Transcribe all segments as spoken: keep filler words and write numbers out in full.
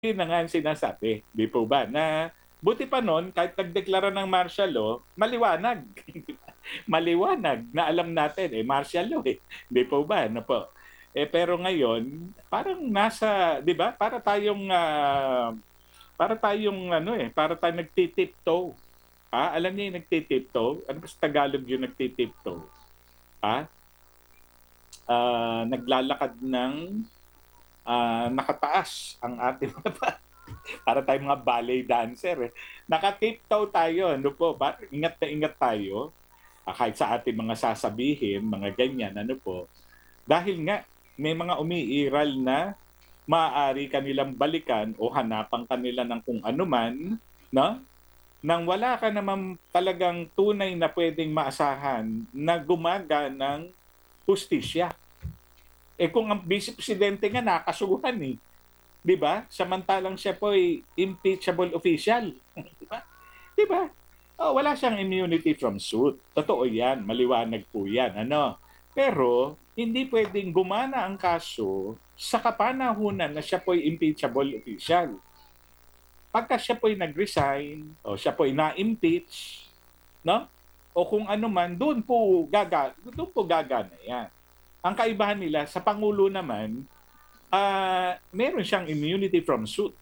Yun na nga ang sinasabi, 'di po ba, na buti pa nun kahit nagdeklara ng martial law, maliwanag. Maliwanag na alam natin, eh, martial law, eh, 'di po ba, ano po? Eh, pero ngayon parang nasa 'di ba, para tayong, ah, para tayong ano, eh, para tayong nagti-tiptoe. Ah, alam niyo yung nagti-tiptoe? Ano ba sa Tagalog yung nagti-tiptoe? Ah? Ah, naglalakad ng, ah, nakataas ang ating mga paa. Para tayong mga ballet dancer, eh. Naka-tiptoe tayo, ano po ba, ingat na ingat tayo, ah, kahit sa ating mga sasabihin, mga ganyan, ano po. Dahil nga may mga umiiral na maaari ka nilang balikan o hanapan ka nila ng kung ano man, 'no, nang wala ka naman talagang tunay na puwedeng maasahan na gumaganang hustisya. Eh, kung ang Vice Presidente nga nakasuhan, eh, 'di ba? Samantalang siya po ay impeachable official, 'di ba? 'Di ba? Oh, wala siyang immunity from suit. Totoo 'yan, maliwanag po 'yan, ano. Pero hindi puwedeng gumana ang kaso sa kapanahunan na siya po'y impeachable official. Pagka siya po'y nag-resign o siya po'y na-impeach, 'no, o kung ano man, do'n po gaga do'n po gagana 'yan. Ang kaibahan nila sa pangulo naman, ah, meron siyang immunity from suit.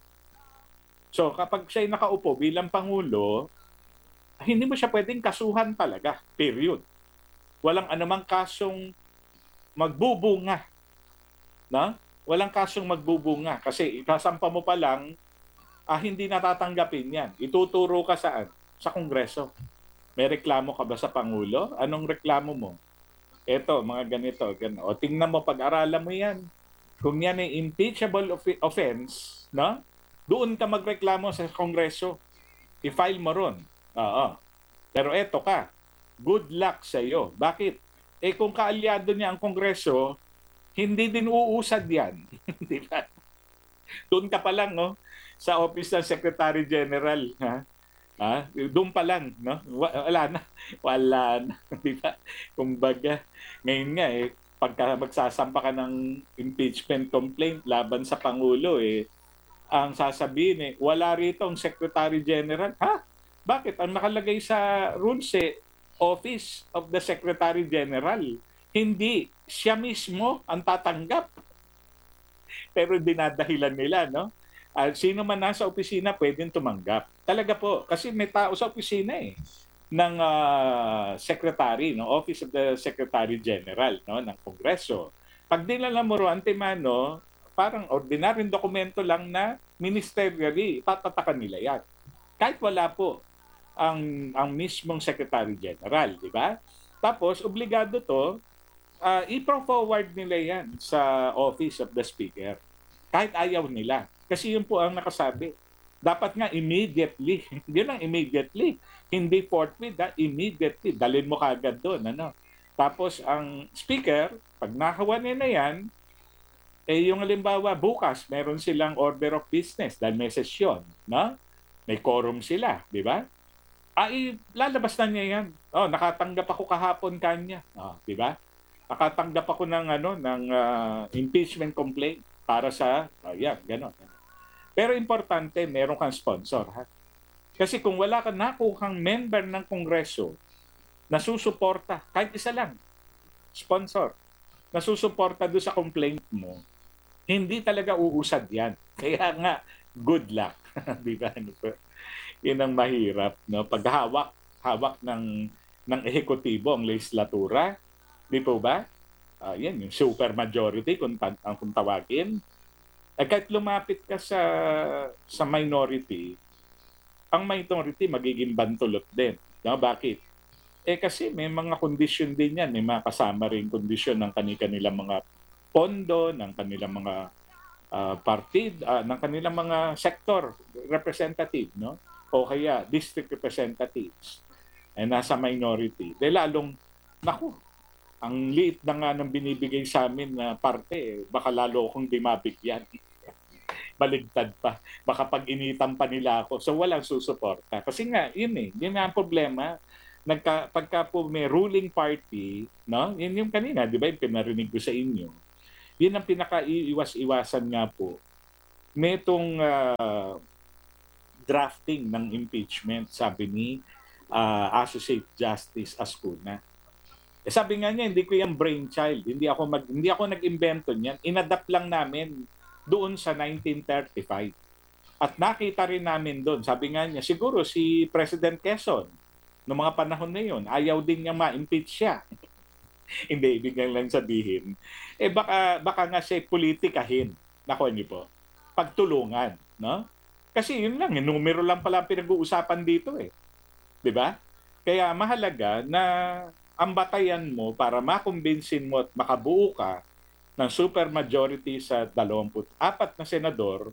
So, kapag siya'y nakaupo bilang pangulo, hindi mo siya puwedeng kasuhan talaga, period. Walang anumang kasong magbubunga, 'no? Walang kasong magbubunga kasi ikasampa mo pa lang, ah, hindi na tatanggapin 'yan. Ituturo ka saan? Sa Kongreso. May reklamo ka ba sa pangulo? Anong reklamo mo? Eto, mga ganito, gano o tingnan mo, pag-aralan mo 'yan. Kung 'yan ay impeachable offe offense, 'no, doon ka magreklamo sa Kongreso. I-file mo ro'n, oo. Pero eto ka, good luck sa'yo. Bakit? Eh, kung kaalyado niya ang Kongreso, hindi din uusad 'yan, 'di ba? Doon ka pa lang 'no, sa office ng Secretary General, ha, ah, do'n pa lang 'no, wa wala na, wala na, 'di ba? Kumbaga, ngayon nga, eh, pagka magsasampa ka ng impeachment complaint laban sa pangulo, eh, ang sasabihin, eh, "Wala rito ang Secretary General." Ha? Bakit? Ang nakalagay sa rules, eh, Office of the Secretary General. Hindi siya mismo ang tatanggap. Pero dinadahilan nila 'no, ah, sino man nasa opisina puwedeng tumanggap. Talaga po, kasi may tao sa opisina, eh, ng, ah, secretary 'no, Office of the Secretary General 'no, ng Kongreso. 'Pag dinala mo ro antemano, parang ordinaryong dokumento lang na ministerially, tatatakan nila 'yan. Kahit wala po ang ang mismong Secretary General, 'di ba? Tapos obligado 'to, ah, ipro-forward nila 'yan sa Office of the Speaker, kahit ayaw nila. Kasi yun po ang nakasabi. Dapat nga immediately, yun ang immediately, hindi forthwith, ah, immediately, dalhin mo kaagad do'n ano. Tapos ang speaker, 'pag nakuha niya na 'yan, eh, yung halimbawa bukas meron silang order of business dahil may sesyon, 'no, may quorum sila, 'di ba? Ah, lalabas na niya 'yan. "Oh, nakatanggap ako kahapon kanya." Oh, 'di ba? "Nakatanggap ako ng ano, ng, ah, impeachment complaint para sa" oh, 'yan, gano'n. Pero importante meron kang sponsor, ha? Kasi kung wala kang nakuhang member ng Kongreso na susuporta, kahit isa lang, sponsor, na susuporta do'n sa complaint mo, hindi talaga uusad 'yan. Kaya nga, good luck, 'di ba, ano po? 'Yun ang mahirap 'no, 'pag hawak hawak ng ng ehekutibo ang lehislatura, 'di po ba? Ah, 'yan yung super majority kung ta ang kung tawagin. Eh, kahit lumapit ka sa sa minority, ang minority magiging bantulot din, 'no, bakit? Eh, kasi may mga kondisyon din 'yan, may mga kasama ring kondisyon ng kani-kanilang mga pondo, ng kanilang mga, ah, partid ah, ng kanilang mga sector representative 'no, o kaya district representatives, eh, nasa minority, eh, lalong naku, ang liit na nga ng binibigay sa'min na parte, eh, baka lalo akong 'di mabigyan. Baligtad pa, baka pag-initan pa nila ako, so walang susuporta. Kasi nga yun, eh, yun nga ang problema, nagka pagka po may ruling party 'no, yun yung kanina 'di ba, yung pinarinig ko sa inyo, yun ang pinakaiiwas-iwasan nga po Nitong uh, drafting ng impeachment, sabi ni uh, Associate Justice Ascuna. Eh, sabi nga niya, hindi ko yung brainchild. Hindi ako, mag, hindi ako nag-invento niyan. Inadapt lang namin doon sa nineteen thirty-five. At nakita rin namin doon, sabi nga niya, siguro si President Quezon, noong mga panahon na yun, ayaw din niya ma-impeach siya. Hindi, ibig lang sabihin. Eh baka, baka nga siya politikahin. Nako niyo po. Pagtulungan, no? Kasi yun lang, eh, numero lang pala pinag-uusapan dito eh. 'Di ba? Kaya mahalaga na ang batayan mo para makumbinsin mo at makabuo ka ng supermajority sa dalawampu't apat na senador,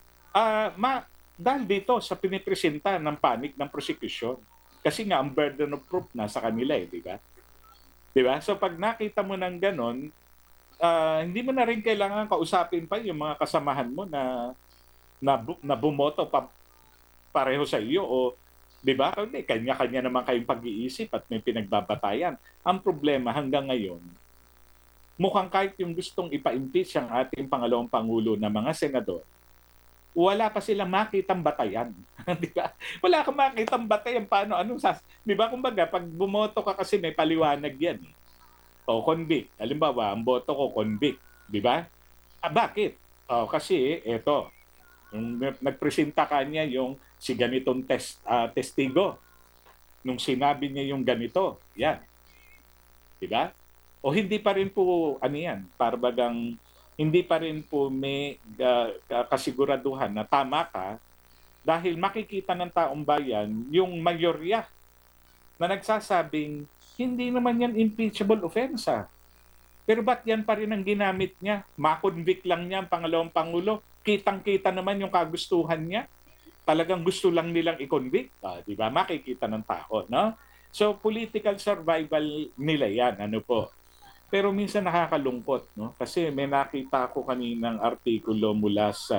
ah ma dahil dito sa pinipresenta ng panig ng prosecution. Kasi nga ang burden of proof na sa kanila eh, 'di ba? 'Di ba? So pag nakita mo ng ganon, ah, hindi mo na rin kailangan kausapin pa yung mga kasamahan mo na na, bu- na bumoto pa pareho sa iyo o 'di ba? Hindi, kanya-kanya naman kayong pag-iisip at may pinagbabatayan. Ang problema hanggang ngayon, mukhang kahit yung gustong ipa-impeach ang ating pangalawang pangulo na mga senador, wala pa silang makitang batayan. 'Di ba? Wala kang makitang batayan paano anong sas 'di ba kumbaga pag bumoto ka kasi may paliwanag 'yan eh. O convict. Halimbawa, ang boto ko convict, 'di ba? Ah, bakit? Oh, kasi eto, yung nagpresenta kanya yung si ganitong test, ah, testigo. Nung sinabi niya yung ganito, yan, di ba? O hindi pa rin po, ano yan, parbagang hindi pa rin po may uh, kasiguraduhan na tama ka dahil makikita ng taong bayan yung mayorya na nagsasabing hindi naman yan impeachable offense. Ah. Pero ba't yan pa rin ang ginamit niya? Makonvict lang niya ang pangalawang pangulo. Kitang-kita naman yung kagustuhan niya. Talagang gusto lang nilang i-convict. Ah, di ba? Makikita ng tao, no? So, political survival nila yan. Ano po? Pero minsan nakakalungkot, no? Kasi may nakita ko kaninang artikulo mula sa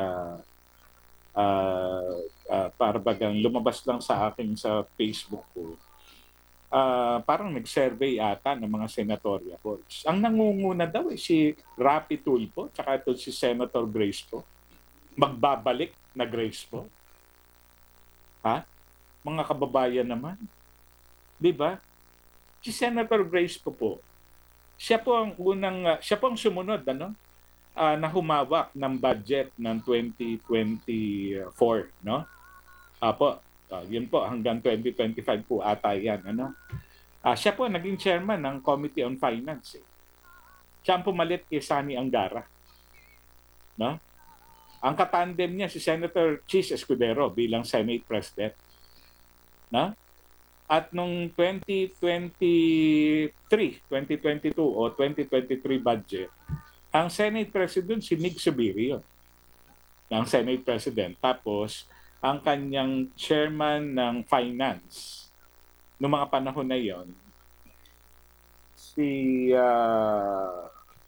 uh, uh, parbagang lumabas lang sa akin sa Facebook ko. Uh, parang nag-survey ata ng mga senatorial boards. Ang nangunguna daw eh, si Rapi Tulfo tsaka ito si Senator Grace po. Magbabalik na Grace po. Ha? Mga kababayan naman. 'Di ba? Si Senator Grace po po. Siya po ang unang uh, siya po ang sumunod ano? Uh, na humawak ng budget ng twenty twenty-four, no? Apo, uh, yun po hanggang twenty twenty-five po ata yan, ano? Uh, siya po naging chairman ng Committee on Finance. Eh. Siya ang pumalit kay Sani Angara. No? Ang katandem niya si Senator Chis Escudero bilang Senate President. No? At nung twenty twenty-three, twenty twenty-two o twenty twenty-three budget, ang Senate President si Mig Subirio. Ang Senate President. Tapos, ang kanyang chairman ng finance noong mga panahon na yon si uh,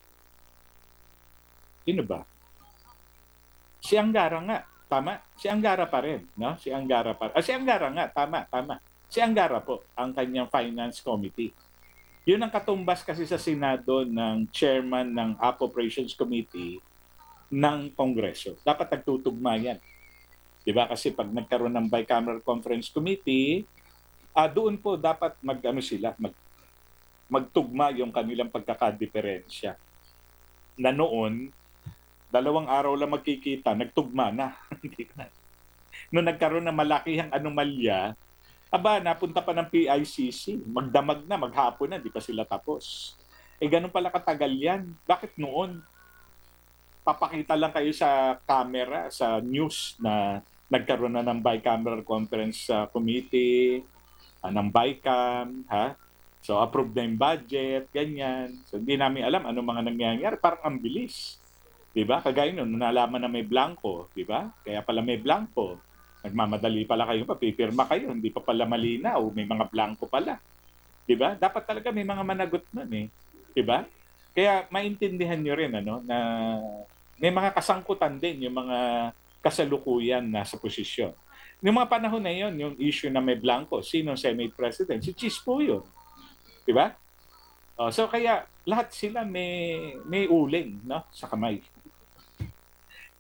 sino ba? Si Angara nga, tama? Si Angara pa rin, no? Si Angara pa. Ah, si Angara nga, tama, tama. Si Angara po ang kanyang finance committee. Yun ang katumbas kasi sa Senado ng chairman ng Appropriations Committee ng Kongreso. Dapat nagtutugma yan. 'Di ba? Kasi pag nagkaroon ng bicameral conference committee, ah, doon po dapat mag-ano sila, mag magtugma yung kanilang pagkakadiferensya. Na noon, dalawang araw lang magkikita, nagtugma na. Noong nagkaroon ng malakihang anomalya, aba, napunta pa ng P I C C, magdamag na, maghapon na, di pa sila tapos. Eh, ganun pala katagal yan. Bakit noon? Papakita lang kayo sa camera, sa news na nagkaroon na ng bicameral conference uh, committee, uh, ng BICAM, ha? So, approve na yung budget, ganyan. So, hindi namin alam ano mga nangyayari. Parang ang bilis. Diba? Kagaya nun, nalaman na may blanco. Diba? Kaya pala may blanco. Nagmamadali pala kayo, papipirma kayo. Hindi pa pala malinaw. May mga blanco pala. Diba? Dapat talaga may mga managot nun eh. Diba? Kaya maintindihan nyo rin ano, na may mga kasangkutan din yung mga kasalukuyan na sa posisyon. Yung mga panahon na yun, yung issue na may blanco, sino Senate President? Si Chis po yun. Diba? Oh, so kaya lahat sila may may uling no sa kamay.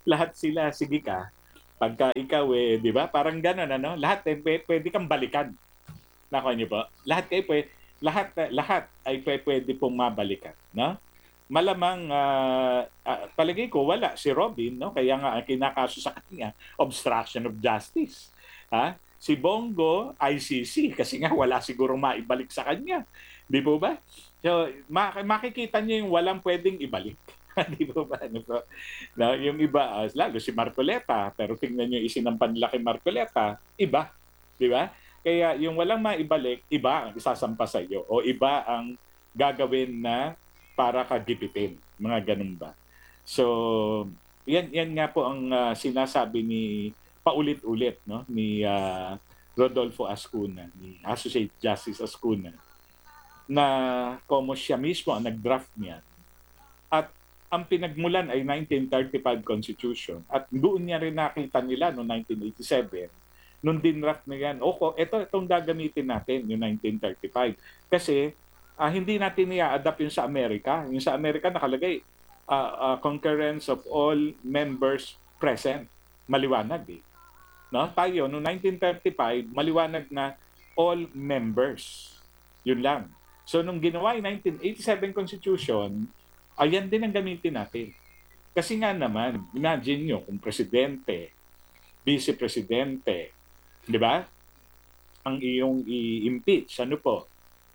lahat sila, sige ka. Pagka ikaw eh, di ba? Parang gano'n, ano? Lahat eh, pwede kang balikan. Nakuha niyo po? Lahat kayo pwede, lahat, lahat ay pwede pong mabalikan, no? Malamang uh, uh, palagay ko wala si Robin, no? Kaya nga ang kinakaso sa kanya obstruction of justice. Ha? Si Bongo I C C kasi nga wala sigurong maibalik sa kanya. Di po ba? So makikita niyo yung walang pwedeng ibalik. Di po ba? Ano po? No, yung iba, uh, lalo si Marcoleta, pero tingnan niyo isinampan nila kay Marcoleta, iba. Di ba? Kaya yung walang maibalik, iba ang isasampa sa iyo o iba ang gagawin na para kagipitin, mga ganun ba. So, yan yan nga po ang uh, sinasabi ni paulit-ulit no ni uh, Rodolfo Ascuna, ni Associate Justice Ascuna na como siya mismo ang nag-draft niya. At ang pinagmulan ay nineteen thirty-five Constitution at doon niya rin nakita nila no nineteen eighty-seven nung dinraft na yan. O, ito, itong gagamitin natin, yung nineteen thirty-five. Kasi uh, hindi natin i-adapt yung sa Amerika. Yung sa Amerika nakalagay, uh, uh, concurrence of all members present. Maliwanag eh. No? Tayo, noong nineteen thirty-five, maliwanag na all members. Yun lang. So, nung ginawa yung nineteen eighty-seven Constitution, ayan din ang gamitin natin. Kasi nga naman, imagine nyo kung presidente, vice-presidente, di ba? Ang iyong i-impeach, ano po?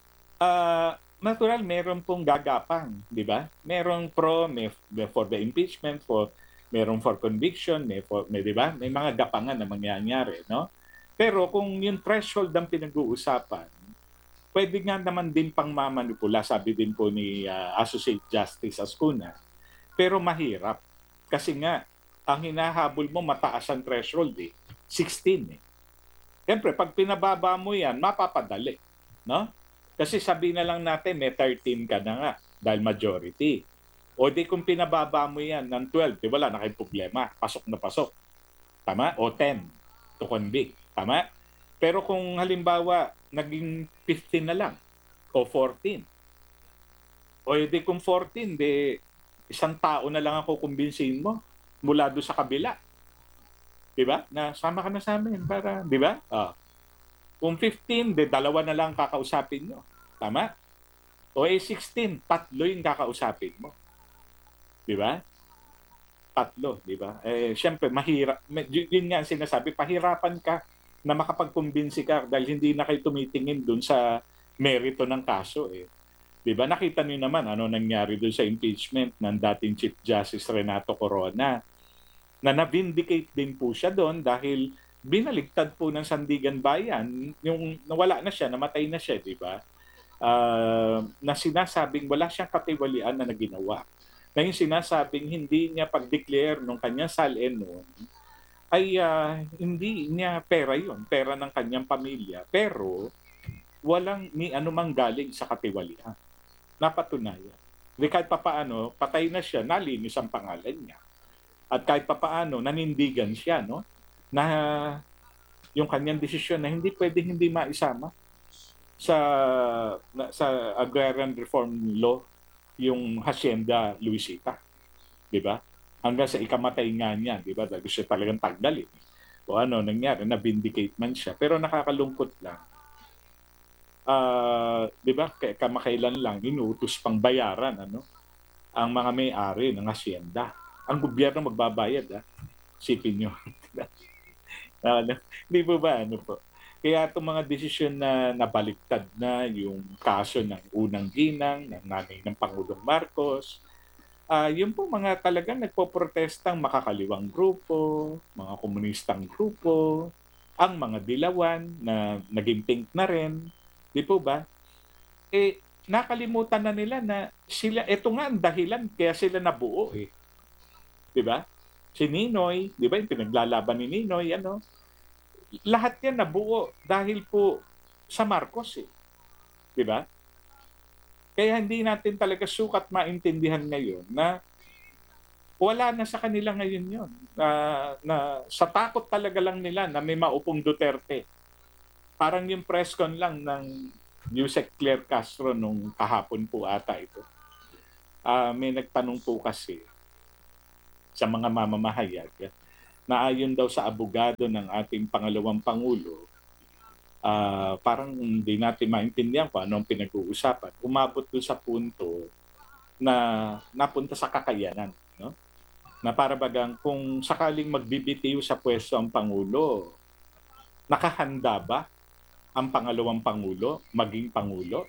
Uh, natural, meron pong gagapang, di ba? Merong pro, may, may for the impeachment, for merong for conviction, may, for, may, di ba? May mga gapangan na mangyayari, no? Pero kung yung threshold ang pinag-uusapan, pwede nga naman din pang mamanipula, sabi din po ni uh, Associate Justice Ascuna. Pero mahirap. Kasi nga, ang hinahabol mo, mataas ang threshold eh. sixteen eh. Siyempre, pag pinababa mo yan, mapapadali. No? Kasi sabi na lang natin, may thirteen ka na nga dahil majority. O di kung pinababa mo yan ng twelve, di wala na kayong problema. Pasok na pasok. Tama? O ten to convict. Tama? Pero kung halimbawa, naging fifteen na lang o fourteen. O di kung fourteen, di isang tao na lang ako kumbinsihin mo mula doon sa kabila. Diba? Na sama ka na sa amin para, di ba? Oh. Kung fifteen, de dalawa na lang kakausapin mo. Tama? O eh sixteen, tatlo yung kakausapin mo. Di ba? Tatlo, di ba? Eh, syempre, mahirap. Yun nga ang sinasabi, pahirapan ka na makapagkumbinsi ka dahil hindi na kayo tumitingin dun sa merito ng kaso. Eh. Di ba? Nakita niyo naman ano nangyari dun sa impeachment ng dating Chief Justice Renato Corona na na-vindicate din po siya doon dahil binaligtad po ng Sandigan Bayan, yung nawala na siya, namatay na siya, di ba? Uh, na sinasabing wala siyang katiwalian na naginawa. Na yung sinasabing hindi niya pag-declare nung kanyang salin noon, ay uh, hindi niya pera yun, pera ng kanyang pamilya. Pero walang ni anumang galing sa katiwalian. Napatunayan. Di kahit papaano, patay na siya, nalinis ang pangalan niya. At kahit papaano, nanindigan siya, no? Na yung kanyang desisyon na hindi pwedeng hindi maisama sa na, sa agrarian reform law yung Hacienda Luisita. Di ba? Hanggang sa ikamatay nga niya, di ba? Dahil siya talagang tagdalin. O ano, nangyari, na-vindicate man siya. Pero nakakalungkot lang. Uh, di ba? Kamakailan lang, inuutos pang bayaran, ano? Ang mga may-ari ng Hacienda. Ang gobyerno magbabayad, ah. Sipin nyo. uh, di po ba? Ano po? Kaya itong mga desisyon na nabaliktad na yung kaso ng unang ginang, ng nanay ng Pangulong Marcos, uh, yung po mga talagang nagpoprotestang makakaliwang grupo, mga komunistang grupo, ang mga dilawan na naging pink na rin, di po ba? Eh, nakalimutan na nila na sila, ito nga ang dahilan kaya sila nabuo eh. Di ba? Si Ninoy, di ba yung pinaglalaban ni Ninoy, ano? Lahat yan nabuo dahil po sa Marcos eh. Di ba? Kaya hindi natin talaga sukat maintindihan ngayon na wala na sa kanila ngayon yun. Na, na sa takot talaga lang nila na may maupong Duterte. Parang yung press con lang ng Yusek Claire Castro nung kahapon po ata ito. Uh, may nagtanong po kasi, sa mga mamamahayag na ayon daw sa abogado ng ating pangalawang Pangulo, ah, parang hindi natin maintindihan kung ano ang pinag-uusapan. Umabot do'n sa punto na napunta sa kakayanan, 'no? Na para bagang kung sakaling magbibitiw sa puwesto ang Pangulo, nakahanda ba ang pangalawang Pangulo maging Pangulo?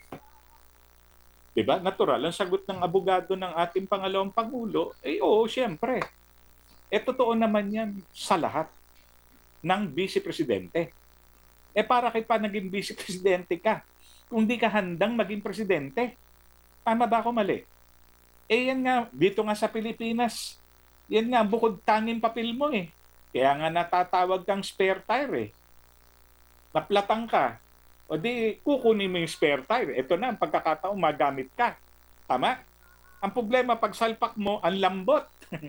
'Di ba? Natural ang sagot ng abogado ng ating pangalawang Pangulo, eh, oo, siyempre. Eh, totoo naman 'yan sa lahat ng Vice Presidente. Eh, para kay pa naging Vice Presidente ka kung di ka handang maging presidente? Tama ba ako mali? Eh, yan nga, dito nga sa Pilipinas, yan nga ang bukod tanging papel mo eh. Kaya nga natatawag kang spare tire eh. Naplatang ka, o di kukunin mo yung spare tire. Ito na ang pagkakataon, magamit ka. Tama? Ang problema, pag salpak mo, ang lambot.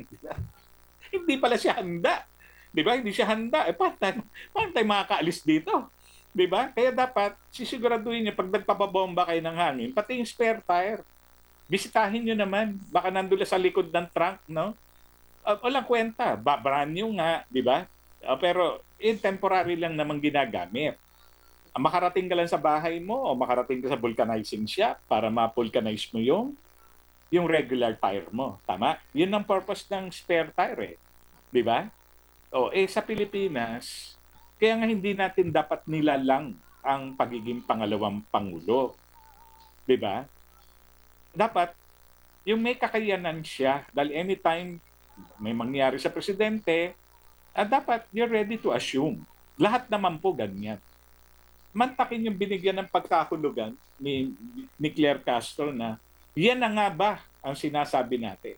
Hindi pala siya handa. Di ba? Hindi siya handa. Eh, paano tayo, paano tayo makakaalis dito? Di ba? Kaya dapat, sisiguraduhin niyo, pag nagpapabomba kayo ng hangin, pati yung spare tire, bisitahin nyo naman. Baka nandula sa likod ng trunk, no? Uh, walang kwenta. Ba, brand new nga, di ba? Uh, pero, in temporary lang namang ginagamit. Uh, makarating ka lang sa bahay mo o makarating ka sa vulcanizing shop para ma-vulcanize mo yung yung regular tire mo. Tama? Yun ang purpose ng spare tire eh. Di ba? O, eh sa Pilipinas, kaya nga hindi natin dapat nilalang ang pagiging pangalawang Pangulo. Di ba? Dapat, yung may kakayanan siya, dahil anytime may mangyari sa presidente, ah, dapat you're ready to assume. Lahat naman po ganyan. Mantakin yung binigyan ng pagkahulugan ni, ni Claire Castro na yan na nga ba ang sinasabi natin.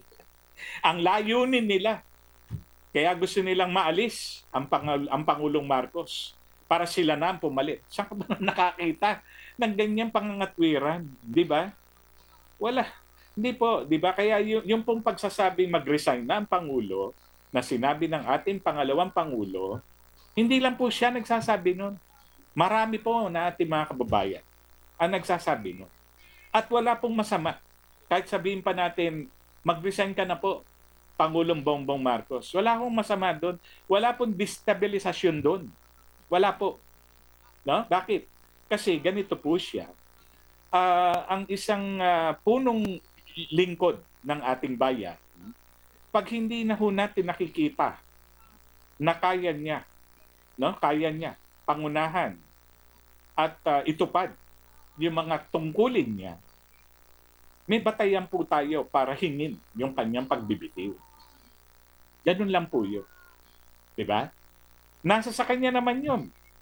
Ang layunin nila, kaya gusto nilang maalis ang, Pang- ang Pangulong Marcos para sila na ang pumalit. Saan ka ba nakakita ng ganyang pangangatwiran? Di ba? Wala. Hindi po, 'di ba? Kaya yung, yung pong pagsasabing mag-resign na ang Pangulo, na sinabi ng ating pangalawang Pangulo, hindi lang po siya nagsasabi nun. Marami po na ating mga kababayan ang nagsasabi nun. At wala pong masama. Kahit sabihin pa natin, mag-resign ka na po, Pangulong Bongbong Marcos. Wala akong masama doon. Wala pong destabilisasyon doon. Wala po. No? Bakit? Kasi ganito po siya. Uh, ang isang uh, punong lingkod ng ating bayan, pag hindi na ho natin nakikita na kaya niya, no? Kaya niya pangunahan at uh, itupad yung mga tungkulin niya, may batayan po tayo para hingin yung kanyang pagbibitiw. Ganun lang po yun. Diba? Nasa sa kanya naman yun.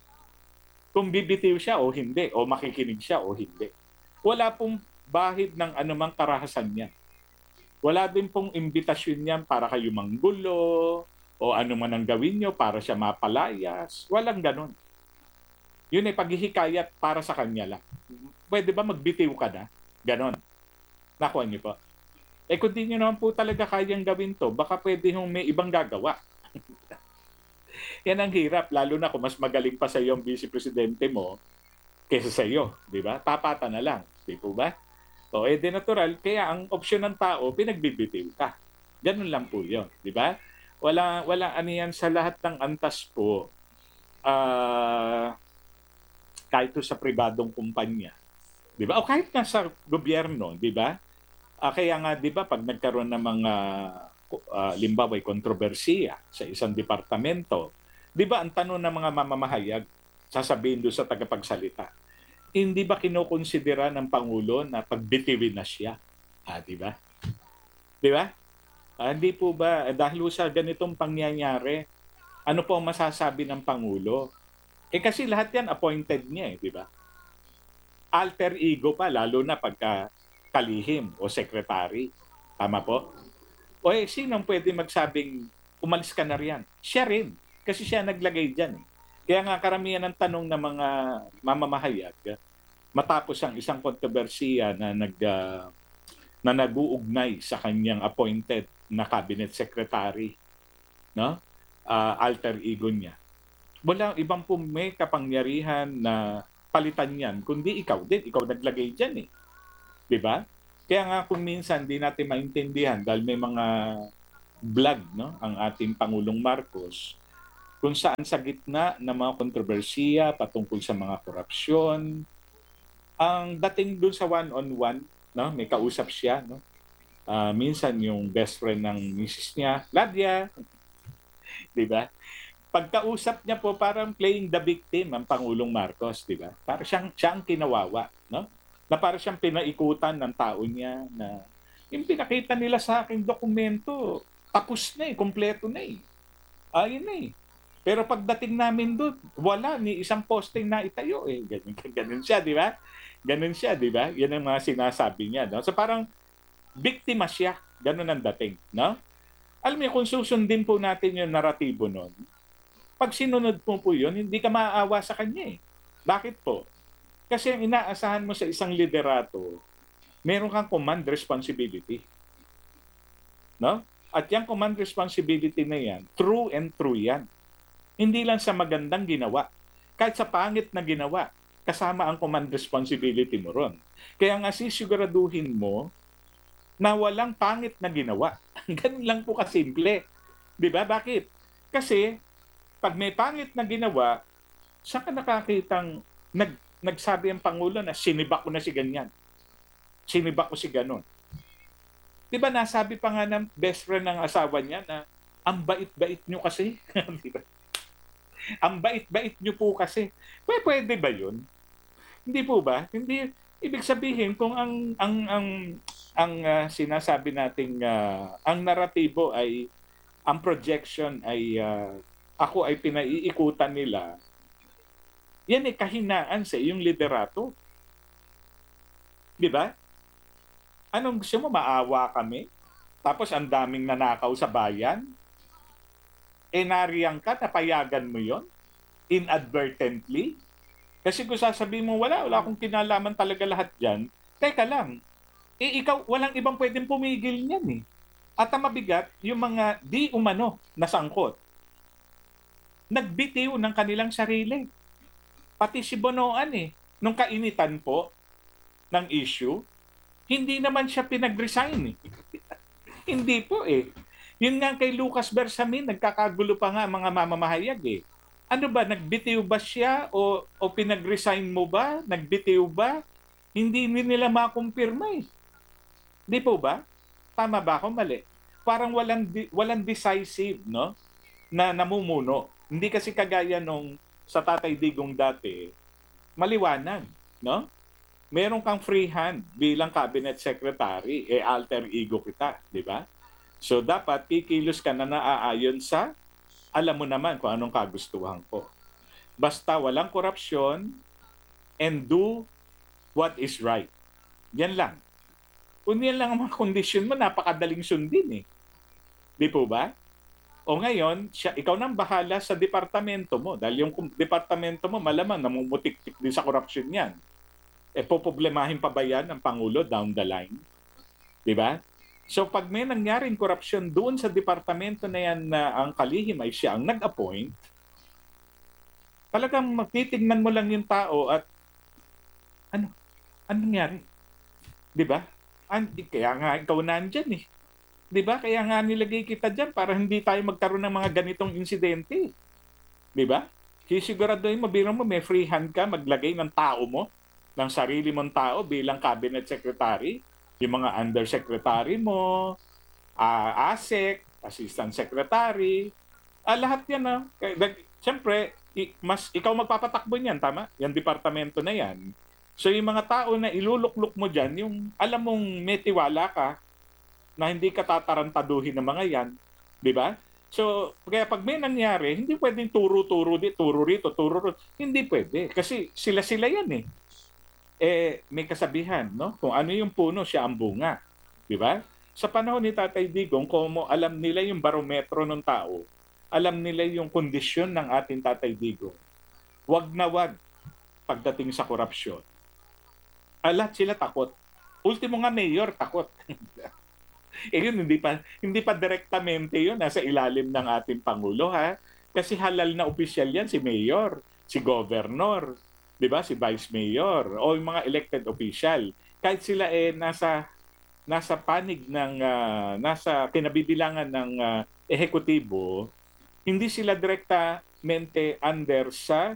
Kung bibitiw siya o hindi, o makikinig siya o hindi. Wala pong bahid ng anumang karahasan niya. Wala din pong imbitasyon niyan para kayo manggulo o ano man ang gawin niyo para siya mapalayas. Walang ganun. Yun ay paghihikayat para sa kanya lang. Pwede ba magbitiw ka na? Ganon. Nakuha niyo po. Eh kung di niyo naman po talaga kayang gawin to, baka pwede hong may ibang gagawa. Yan ang hirap, lalo na kung mas magaling pa sa iyo ang vice presidente mo kaysa sa iyo. Di ba? Tapatan na lang. Di po ba? O, eh, di natural, kaya ang opsyon ng tao, pinagbibitiw ka. Ganun lang po yun, di ba? Wala, wala ano yan sa lahat ng antas po, uh, kahit sa pribadong kumpanya, di ba? O kahit nga sa gobyerno, di ba? Uh, kaya nga, di ba, pag nagkaroon ng mga, uh, limbawa, kontrobersiya sa isang departamento, di ba, ang tanong ng mga mamamahayag, sasabihin doon sa tagapagsalita, hindi ba kinokonsidera ng Pangulo na pagbitiwin na siya? Ah, di ba? Di ba? Ah, hindi po ba, dahil sa ganitong pangyayari, ano po ang masasabi ng Pangulo? Eh kasi lahat yan appointed niya eh, di ba? Alter ego pa, lalo na pagka kalihim o secretary. Tama po? O eh, sinong pwede magsabing umalis ka na riyan? Siya rin. Kasi siya naglagay dyan eh. Kaya nga karamihan ng tanong ng mga mamamahayag, matapos ang isang kontrobersiya na nag uh, na nag-uugnay sa kanyang appointed na cabinet secretary, no? Uh, alter ego niya. Wala ibang po may kapangyarihan na palitan yan, kundi ikaw din, ikaw naglagay diyan eh. 'Di ba? Kaya nga kung minsan di natin maintindihan dahil may mga vlog, no, ang ating Pangulong Marcos, kung saan sa gitna ng mga kontrobersiya patungkol sa mga korupsyon, ang dating dun sa one-on-one, no, may kausap siya, no, ah, minsan yung best friend ng misis niya, Ladia, 'di ba? Pagkausap niya po parang playing the victim ang Pangulong Marcos, 'di ba? Para siyang siya ang kinawawa, no? Na para siyang pinaikutan ng tao niya na yung pinakita nila sa aking dokumento, tapos na eh, kumpleto na eh. Ayun na eh. Pero pagdating namin doon, wala ni isang posting na itayo eh. Ganun, ganun siya, di ba? Ganun siya, di ba? Yan ang mga sinasabi niya. No? So parang biktima siya. Ganun ang dating. No? Alam niyo, kung susundin po natin yung naratibo nun, pag sinunod mo po yun, hindi ka maaawa sa kanya eh. Bakit po? Kasi ang inaasahan mo sa isang liderato, meron kang command responsibility. No? At yung command responsibility na yan, true and true yan. Hindi lang sa magandang ginawa. Kahit sa pangit na ginawa, kasama ang command responsibility mo ron. Kaya nga sisiguraduhin mo na walang pangit na ginawa. Ganun lang po kasimple. Di ba? Bakit? Kasi pag may pangit na ginawa, saan ka nakakitang nag, nagsabi ang Pangulo na sinibak ko na si ganyan? Sinibak ko si ganon. Di ba nasabi pa nga ng best friend ng asawa niya na ang bait-bait nyo kasi. Di ba? Ang bait-bait nyo po kasi. Pwede, pwede ba yun? Hindi po ba? Hindi. Ibig sabihin kung ang ang ang ang uh, sinasabi nating uh, ang naratibo ay ang projection ay uh, ako ay pinaiikutan nila. Yan ay kahinaan sa iyong liderato. Di ba? Anong gusto mo? Maawa kami? Tapos ang daming nanakaw sa bayan? E nariyang ka, napayagan mo yon inadvertently? Kasi kung sasabihin mo, wala, wala akong kinalaman talaga lahat dyan, teka lang, eh ikaw, walang ibang pwedeng pumigil niyan eh. At ang mabigat, yung mga di umano na sangkot, nagbitiw ng kanilang sarili. Pati si Bonoan eh, nung kainitan po ng issue, hindi naman siya pinag-resign eh. Hindi po eh. Yun nga kay Lucas Bersamin, nagkakagulo pa nga mga mamamahayag eh. Ano ba, nagbitiw ba siya o, o pinag-resign mo ba? Nagbitiw ba? Hindi nila makumpirma eh. Di po ba? Tama ba ako? Mali. Parang walang, walang decisive, no? Na namumuno. Hindi kasi kagaya nung sa Tatay Digong dati, maliwanag, no? Meron kang free hand bilang cabinet secretary, eh alter ego kita, di ba? So dapat kikilos ka na naaayon sa alam mo naman kung anong kagustuhan ko. Basta walang korupsyon and do what is right. Yan lang. Kung yan lang ang mga kondisyon mo, napakadaling sundin eh. Di po ba? O ngayon, siya, ikaw nang bahala sa departamento mo. Dahil yung departamento mo, malamang namumutik-tik din sa korupsyon yan. E poproblemahin pa ba yan ng Pangulo down the line? Di ba? So pag may nangyaring korupsyon doon sa departamento na yan na ang kalihim ay siya ang nag-appoint, talagang magtitignan mo lang yung tao at ano? Ano nangyari? Di ba? Kaya nga ikaw nandyan eh. Di ba? Kaya nga nilagay kita dyan para hindi tayo magkaroon ng mga ganitong insidente. Di ba? Sisiguraduhin mo, bilang mo may free hand ka maglagay ng tao mo, ng sarili mong tao bilang cabinet secretary, yung mga undersecretary mo, uh, A S E C, assistant secretary, uh, lahat yan. Uh, Siyempre, i- mas, ikaw magpapatakbo niyan, tama? Yung departamento na yan. So yung mga tao na ilulukluk mo dyan, yung alam mong may tiwala ka, na hindi ka tatarantaduhin ng mga yan, di ba? So, kaya pag may nangyari, hindi pwedeng turo-turo dito, turo rito, turo rito. Hindi pwede. Kasi sila-sila yan eh. Eh, may kasabihan, no? Kung ano yung puno, siya ang bunga. Di ba? Sa panahon ni Tatay Digong, kung mo alam nila yung barometro ng tao, alam nila yung kondisyon ng ating Tatay Digong, wag na wag pagdating sa korupsyon. Alat sila takot. Ultimo nga mayor, takot. Eh yun, hindi pa, hindi pa direktamente yun nasa ilalim ng ating Pangulo, ha? Kasi halal na opisyal yan, si mayor, si governor, di ba, si vice mayor, o yung mga elected official. Kahit sila eh nasa nasa panig ng, ah, nasa kinabibilangan ng, ah, ehekutibo, hindi sila direktamente under sa,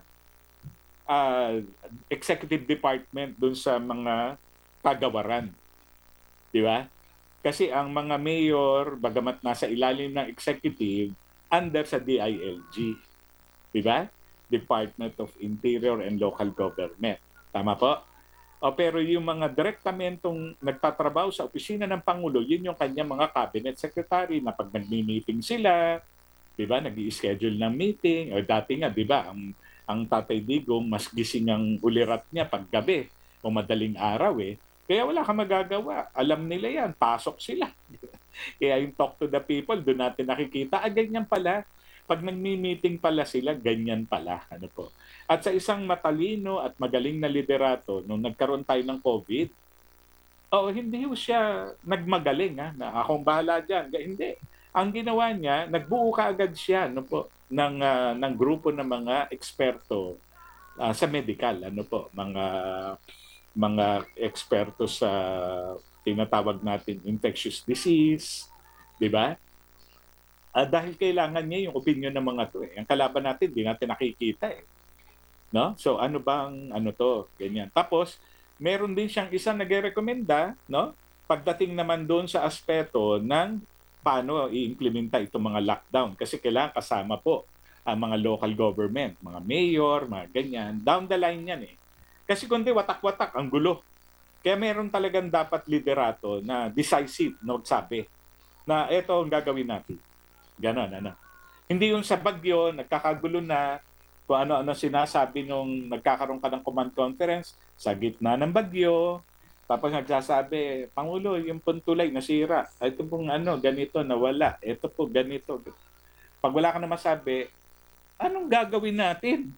ah, executive department dun sa mga kagawaran, 'di ba? Kasi ang mga mayor, bagamat nasa ilalim ng executive, under sa D I L G, 'di ba? Department of Interior and Local Government. Tama po? O pero yung mga direktamentong nagtatrabaho sa opisina ng Pangulo, yun yung kanyang mga cabinet secretary na pag nagmi-meeting sila, 'di ba, nag-i-schedule ng meeting. O dati nga, 'di ba, ang ang Tatay Digong mas gising ang ulirat niya pag gabi o madaling araw eh. Kaya wala kang magagawa. Alam nila yan, pasok sila. Kaya yung talk to the people, doon natin nakikita, ah, ganyan pala. Pag nagmi-meeting pala sila, ganyan pala. Ano po. At sa isang matalino at magaling na liderato, nung nagkaroon tayo ng COVID, oo, hindi ho siya nagmagaling ha, na akong bahala diyan. Hindi. Ang ginawa niya, nagbuo kaagad siya no po ng ah, ng grupo ng mga eksperto ah, sa medical, ano po, mga mga eksperto sa tinatawag natin infectious disease, 'di ba? Ah, dahil kailangan niya yung opinion ng mga 'to eh. Ang kalaban natin, di natin nakikita eh. No? So ano bang ano to, ganyan. Tapos meron din siyang isang nagrekomenda, no? Pagdating naman doon sa aspeto ng paano i-implementa itong mga lockdown kasi kailangan kasama po ang mga local government, mga mayor, mga ganyan. Down the line yan eh. Kasi kundi watak-watak, ang gulo. Kaya meron talagang dapat liderato na decisive na magsabi na ito ang gagawin natin. Ganon, ano. Hindi yung sa bagyo, nagkakagulo na, kung ano-ano sinasabi nung nagkakaroon ka ng command conference sa gitna ng bagyo, tapos nagsasabi, Pangulo, yung puntulay nasira. Ito pong ano, ganito, nawala. Ito po, ganito. Pag wala ka na masabi, anong gagawin natin?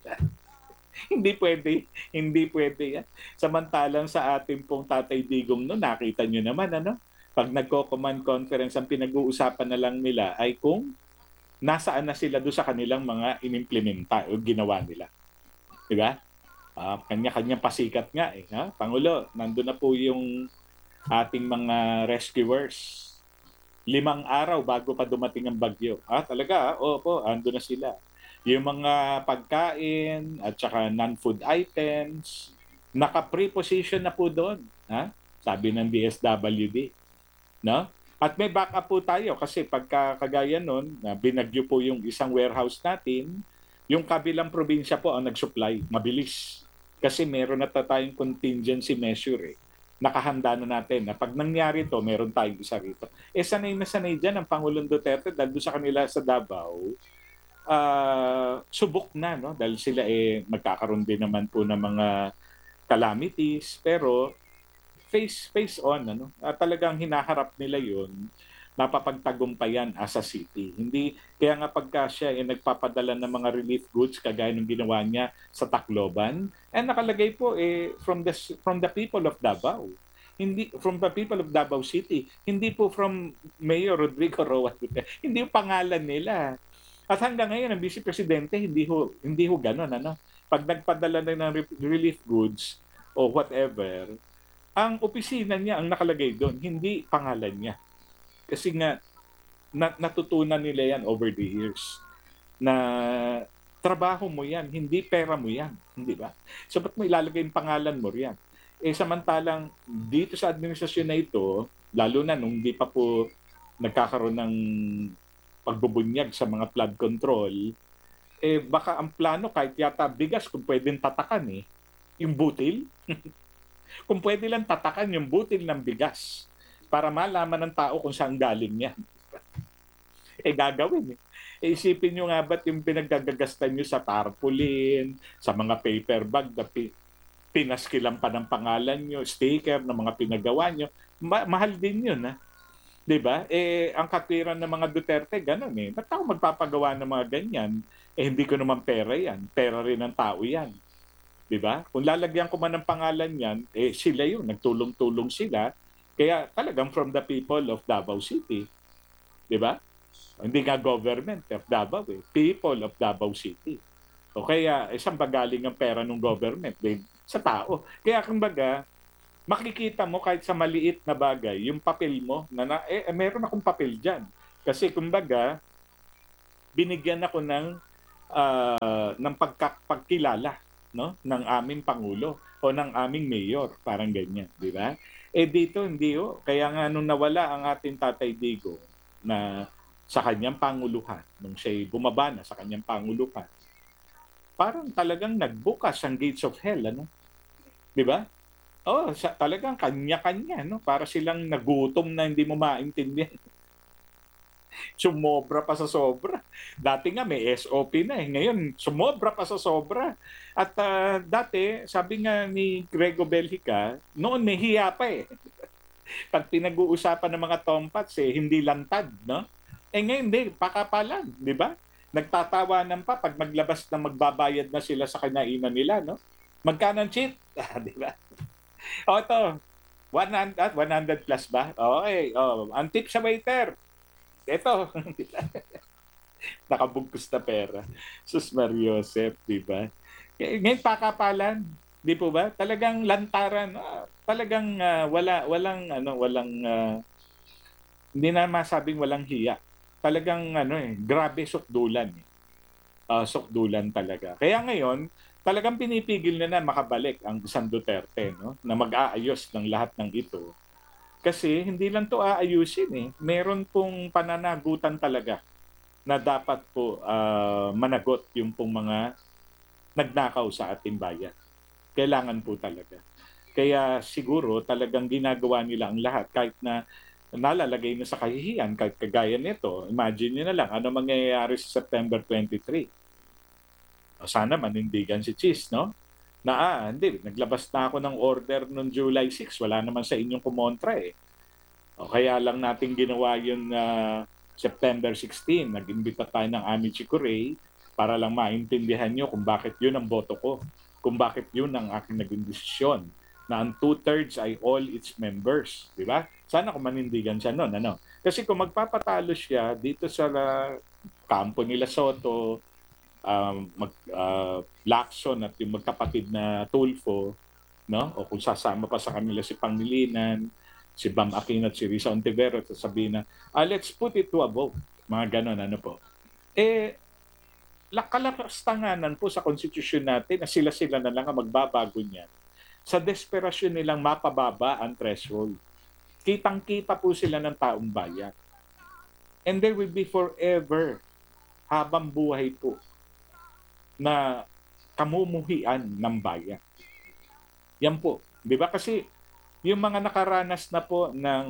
Hindi pwede, hindi pwede yan. Samantalang sa ating pong Tatay Digong no, nakita nyo naman, ano? Pag nagko-command conference, ang pinag-uusapan na lang nila ay kung nasaan na sila doon sa kanilang mga inimplementa o ginawa nila. Di ba? Uh, kanya-kanyang pasikat nga eh. Ha? Pangulo, nandun na po yung ating mga rescuers. Limang araw bago pa dumating ang bagyo. Ah, talaga? Opo, ando na sila. Yung mga pagkain at saka non-food items, naka-preposition na po doon. Ha? Sabi ng D S W D. No? At may backup po tayo kasi pagka kagaya nun, na binagyo po yung isang warehouse natin, yung kabilang probinsya po ang nag-supply, mabilis. Kasi meron na tayong contingency measure eh. Nakahanda na natin na pag nangyari to, meron tayong isa rito. Eh sanay na sanay dyan ang Pangulong Duterte dahil doon sa kanila sa Davao, uh, subok na, no? Dahil sila eh magkakaroon din naman po ng mga calamities, pero face face on ano at talagang hinaharap nila yon napapagtagumpayan as a city. Hindi kaya nga pagka siya ay nagpapadala ng mga relief goods kagaya ng ginawa niya sa Tacloban, eh nakalagay po eh from the from the people of Davao. Hindi from the people of Davao City, hindi po from Mayor Rodrigo Roa. Hindi yung pangalan nila. At hanggang ngayon ang Vice Presidente hindi ho hindi ho ganoon ano. Pag nagpadala na ng relief goods o whatever, ang opisina niya ang nakalagay doon, hindi pangalan niya. Kasi nga, nat- natutunan nila yan over the years na trabaho mo yan, hindi pera mo yan. Hindi ba? So, ba't mo ilalagay yung pangalan mo riyan? Eh, samantalang dito sa administrasyon na ito, lalo na nung hindi pa po nagkakaroon ng pagbubunyag sa mga flood control, eh baka ang plano kahit yata bigas kung pwedeng tatakan eh, yung butil. Kung pwede lang tatakan yung butil ng bigas para malaman ng tao kung saan galing yan. Eh gagawin eh. E, isipin nyo nga ba't yung pinagagagastan nyo sa tarpaulin, sa mga paper bag na pi- pinaskilan pa ng pangalan nyo, sticker ng mga pinagawa nyo, ma- mahal din yun ha. 'Di ba? Eh ang katwiran ng mga Duterte ganun eh. Ba't ako magpapagawa ng mga ganyan? Eh hindi ko naman pera yan. Pera rin ng tao yan. 'Di ba? Kung lalagyan ko man ng pangalan yan, eh sila yun, nagtulong-tulong sila. Kaya talagang from the people of Davao City. 'Di ba? Hindi nga government of Davao eh. People of Davao City. O kaya, eh, saan ba galing ang pera ng government? Eh, sa tao. Kaya kumbaga, makikita mo kahit sa maliit na bagay, yung papel mo na, na eh, meron akong papel diyan. Kasi kumbaga, binigyan ako ng ah, ng pagka, pagkilala, no, ng aming pangulo o ng aming mayor, parang ganyan, di ba? Eh dito hindi oh. Kaya nga nung nawala ang ating Tatay Digo na sa kanyang panguluhan, nung siya'y bumaba na sa kanyang panguluhan, parang talagang nagbukas ang gates of hell, ano? Di ba? Oh, sa, talagang kanya-kanya, no? Para silang nagutom na hindi mo maintindihan. Sumobra pa sa sobra. Dati nga may S O P na eh. Ngayon, sumobra pa sa sobra. At ah, dati, sabi nga ni Grego Belhica, noon may hiya pa eh. Pag pinag-uusapan ng mga tompats eh, hindi lantad, no? Eh ngayon, hindi, pakapalan, di ba? Nagtatawanan pa pag maglabas na magbabayad na sila sa kinainan nila, no? Magkano ang cheat? Ah, di ba? O ito, one hundred, ah, one hundred plus ba? Okay. Oh, ang tip sa waiter, ito, nakabugkos na pera. Sus Mariosep, di ba? Eh, Ngayon pakapalan, di po ba? Talagang lantaran, ah, talagang ah, wala walang ano, walang ah, hindi na masabing walang hiya. Talagang ano eh, grabe sukdulan eh. Ah, sukdulan talaga. Kaya ngayon, talagang pinipigil na na makabalik ang isang Duterte, no? Na mag-aayos ng lahat ng ito. Kasi hindi lang to aayusin eh. Meron pong pananagutan talaga na dapat po ah, managot yung pong mga nagnakaw sa ating bayan. Kailangan po talaga. Kaya siguro talagang ginagawa nila ang lahat kahit na nalalagay na sa kahihiyan, kahit kagaya nito. Imagine niyo na lang ano mangyayari sa September twenty-three. O sana manindigan si Cheese, no? Na ah, hindi, naglabas na ako ng order noong July six, wala naman sa inyong kumontra eh. O kaya lang natin ginawa yun na September sixteen, nag-imbita tayo ng Amici Curay para lang maintindihan nyo kung bakit yun ang boto ko, kung bakit yun ang aking naging desisyon, na ang two-thirds ay all its members, di ba? Sana kung manindigan siya noon, ano? Kasi kung magpapatalo siya dito sa uh, kampo nila Soto, um, mag, uh, Lacson at yung magkapatid na Tulfo, no? O kung sasama pa sa kanila si Pangilinan, si Bam Aquino at si Risa Ontivero, at sasabihin na, ah, let's put it to a vote. Mga ganon, ano po. Eh, kalakastanganan po sa konstitusyon natin na sila-sila na lang ang magbabago niyan. Sa desperasyon nilang mapababa ang threshold. Kitang-kita po sila ng taong bayan. And there will be forever, habang buhay po, na kamumuhian ng bayan. Yan po. Di ba? Kasi yung mga nakaranas na po ng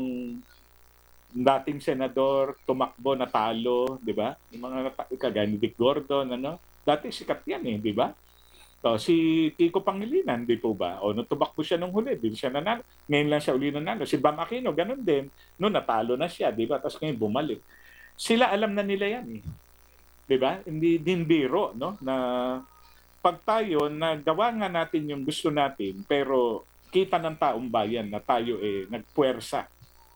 dating senador, tumakbo, natalo, di ba? Yung mga kagaya ni Vic Gordon, ano? Dati sikat yan eh, di ba? So, si Kiko Pangilinan, di po ba? O, nung tumakbo siya nung huli, di siya nanalo. Ngayon lang siya uli nanalo. Si Bam Aquino, ganun din. Noon natalo na siya, di ba? Tapos ngayon bumalik. Sila alam na nila yan eh. Di ba? Hindi din biro, no? Na pag tayo, nagawa nga natin yung gusto natin, pero kita ng taong bayan na tayo eh nagpuwersa,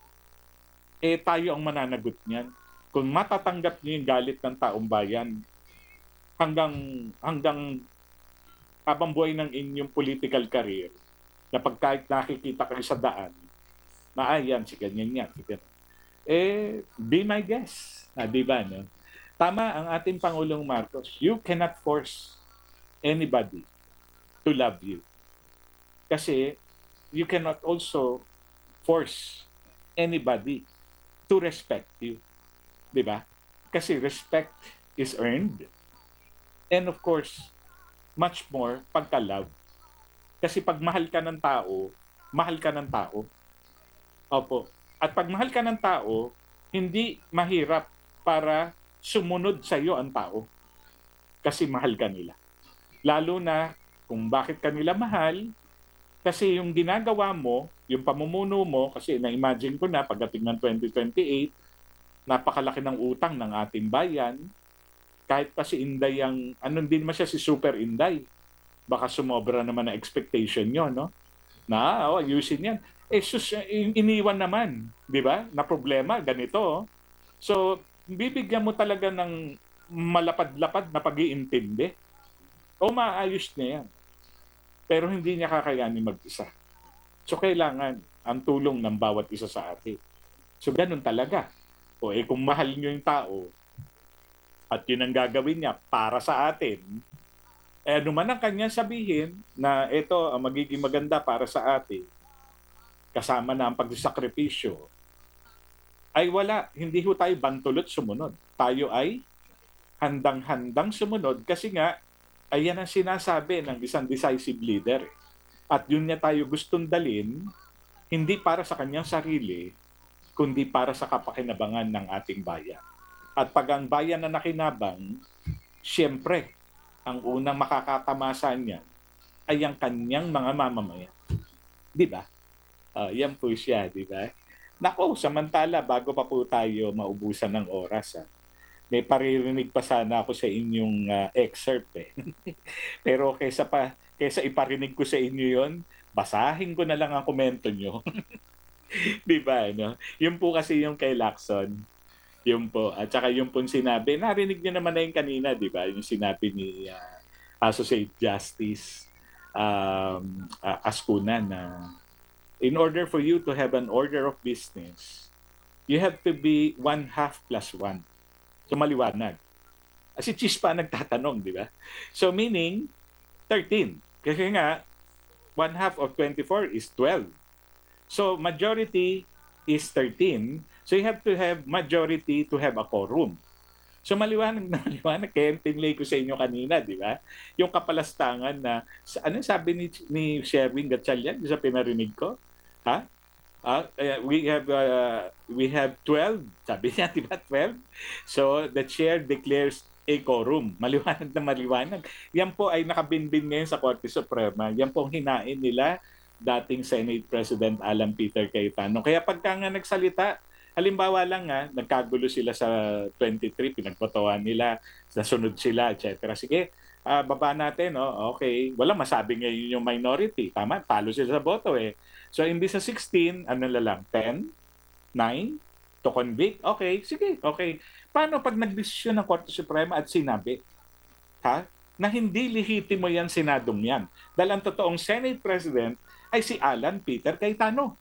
eh tayo ang mananagot niyan. Kung matatanggap niyo yung galit ng taong bayan hanggang hanggang habang buhay ng inyong political career, na pag kahit nakikita kayo sa daan, na ay yan, si ganyan yan, si ganyan. Eh, be my guest. Ah, di ba, no? Tama ang ating Pangulong Marcos. You cannot force anybody to love you. Kasi you cannot also force anybody to respect you. Di ba? Kasi respect is earned. And of course, much more pagka-love. Kasi pag mahal ka ng tao, mahal ka ng tao. Opo. At pag mahal ka ng tao, hindi mahirap para sumunod sa iyo ang tao. Kasi mahal ka nila. Lalo na kung bakit ka nila mahal, kasi yung ginagawa mo, yung pamumuno mo, kasi na-imagine ko na pagdating ng twenty twenty-eight, napakalaki ng utang ng ating bayan. Kahit pa si Inday ang, ano din naman siya, si Super Inday. Baka sumobra naman na expectation nyo, no? Na, oh, ayusin yan. Eh, sus, iniwan naman, di ba? Na problema, ganito. Oh. So, bibigyan mo talaga ng malapad-lapad na pag-iintindi. O maayos niya yan. Pero hindi niya kakayanin mag-isa. So kailangan ang tulong ng bawat isa sa atin. So ganun talaga. O eh kung mahal nyo yung tao at yun ang gagawin niya para sa atin, eh ano man ang kanya sabihin na ito ang magiging maganda para sa atin, kasama na ang pagsasakripisyo, ay wala, hindi ho tayo bantulot sumunod. Tayo ay handang-handang sumunod kasi nga, ayan ang sinasabi ng isang decisive leader. At yun niya tayo gustong dalin, hindi para sa kanyang sarili, kundi para sa kapakinabangan ng ating bayan. At pag ang bayan na nakinabang, siyempre, ang unang makakatamasa niya ay ang kanyang mga mamamayan. Di ba? Uh, yan po siya, di ba? Nako, samantala, bago pa po tayo maubusan ng oras, ha, may paririnig pa sana ako sa inyong uh, excerpt eh. Pero kaysa pa kaysa iparinig ko sa inyo 'yon, basahin ko na lang ang komento nyo. 'Di ba, no? Yun po kasi yung kay Lacson. Yun po. At saka yung po sinabi, narinig niyo naman na yung kanina, 'di ba? Yung sinabi ni uh, Associate Justice um, uh, Ascuna na in order for you to have an order of business, you have to be one half plus one. So maliwanag. Si Chispa nagtatanong, di ba? So meaning, thirteen. Kasi nga, one half of twenty-four is twelve. So majority is thirteen. So you have to have majority to have a quorum. So maliwanag na maliwanag. Kaya tinlay ko sa inyo kanina, di ba? Yung kapalastangan na, ano sabi ni, ni Sherwin Gatchalian sa pinarinig ko? Ha? Uh, we have uh, we have twelve, sabi niya, di ba, twelve? So the chair declares a quorum. Maliwanag na maliwanag. Yan po ay nakabinbin ngayon sa Korte Suprema. Yan po ang hinain nila dating Senate President Alan Peter Cayetano. Kaya pagka nga nagsalita, halimbawa lang nga, nagkagulo sila sa twenty-three, pinagbotohan nila, nasunod sila, et cetera. Sige, uh, baba natin, no? Okay. Walang masabi ngayon yung minority. Tama, talo sila sa boto eh. So, imbis sa sixteen, ano na lang, ten, nine, to convict? Okay, sige, okay. Paano pag nagdesisyon ng Korte Suprema at sinabi, ha, na hindi lehitimo yan senadong yan? Dahil ang totoong Senate President ay si Alan Peter Cayetano.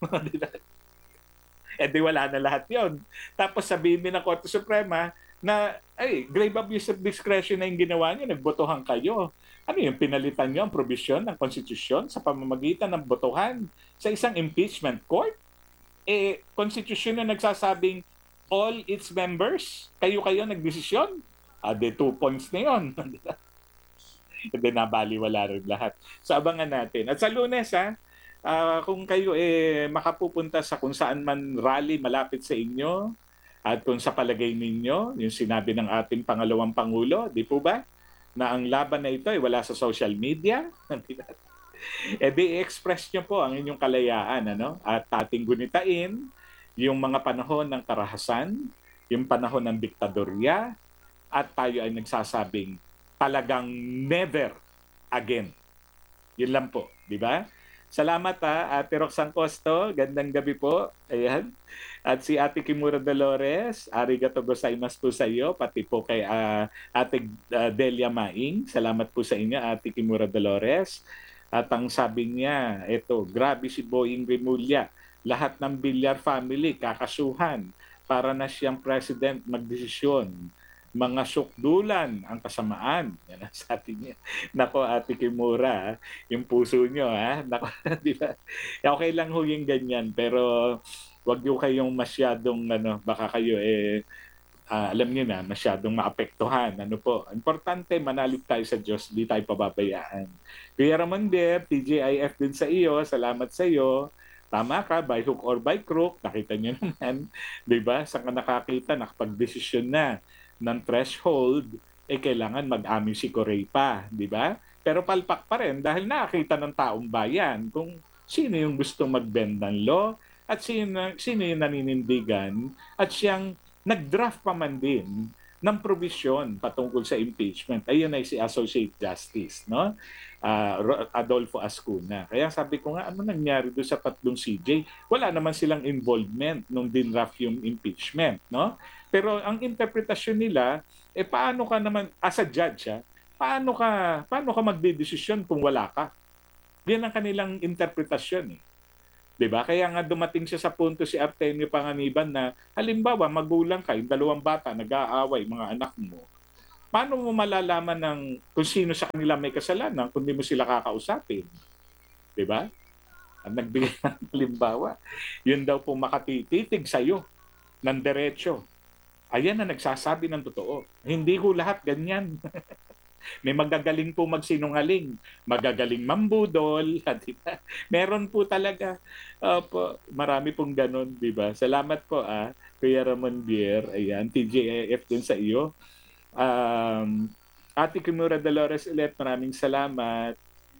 Eh di wala na lahat yon. Tapos sabihin din ng Korte Suprema na, ay, grave abuse of discretion na yung ginawa niyo, nagbotohan kayo. Ano yung pinalitan niyo ang probisyon ng konstitusyon sa pamamagitan ng botohan sa isang impeachment court? Eh, konstitusyon na nagsasabing all its members, kayo-kayo nagdesisyon. Ah, de two points na yun. Hindi nabaliwala rin lahat. So abangan natin. At sa Lunes, ha, uh, kung kayo eh makapupunta sa kung saan man rally malapit sa inyo, at kung sa palagay ninyo, yung sinabi ng ating pangalawang Pangulo, di po ba? Na ang laban na ito ay wala sa social media. E di i-express nyo po ang inyong kalayaan, ano? At ating gunitain yung mga panahon ng karahasan, yung panahon ng diktadorya, at tayo ay nagsasabing talagang never again. Yun lang po, di ba? Salamat ha, Ate Roxanne Costo. Gandang gabi po. Ayan. At si Ate Kimura Dolores, arigato gozaimasu po sa iyo, pati po kay uh, Ate uh, Delia Maing. Salamat po sa inyo, Ate Kimura Dolores. At ang sabi niya, eto, grabe si Boying Remulla. Lahat ng Villar family kakasuhan para na siyang president magdesisyon. Mga sukdulan ang kasamaan. Yan ang sabi niya. Nako, Ate Kimura, yung puso nyo, ha? Nako, di ba? Okay lang ho yung ganyan, pero wag yung kayong masyadong, ano, baka kayo, eh, uh, alam niyo na, masyadong maapektuhan. Ano po? Importante, manalig tayo sa Diyos, di tayo pababayaan. Kuya Ramonde, T J I F din sa iyo, salamat sa iyo. Tama ka, by hook or by crook, nakita niyo naman, di ba? Saan ka nakakita, nakapag-desisyon na ng threshold, eh kailangan mag-amin si Corey pa, di ba? Pero palpak pa rin dahil nakakita ng taong bayan kung sino yung gustong mag-bend ng law at sino, sino yung naninindigan at siyang nag-draft pa man din ng provision patungkol sa impeachment. Ayun ay si Associate Justice, no? Uh, Adolfo Ascuna. Kaya sabi ko nga, ano nangyari doon sa tatlong C J? Wala naman silang involvement nung dinraft yung impeachment, no? Pero ang interpretasyon nila, eh paano ka naman, as a judge, ha, paano ka, paano ka magdedesisyon kung wala ka? Yan ang kanilang interpretasyon. Eh. 'Di ba? Kaya nga dumating siya sa punto si Artemio Panganiban na halimbawa magulang ka, yung dalawang bata nag-aaway, mga anak mo, paano mo malalaman ng kung sino sa kanila may kasalanan kung di mo sila kakausapin, 'di ba? Ang nagbigay ng halimbawa, yun daw po makatititig sa'yo ng diretso. Ayan na nagsasabi ng totoo. Hindi ko lahat ganyan. May magagaling po magsinungaling, magagaling mambudol, di ba? Meron po talaga. Opo, marami pong ganun, di ba? Salamat po ah, Kuya Ramon Bier. Ayan, T J A F din sa iyo. Um, Ate Kimura Dolores ulit, maraming salamat.